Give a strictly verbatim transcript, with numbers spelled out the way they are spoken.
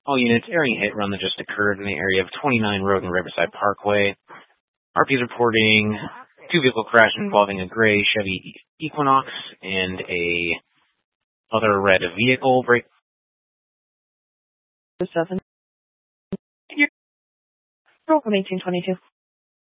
All units, area hit run that just occurred in the area of twenty-nine Road and Riverside Parkway. R P is reporting two vehicle crash involving a gray Chevy Equinox and a other red vehicle. Break. Seven. You're from eighteen twenty-two.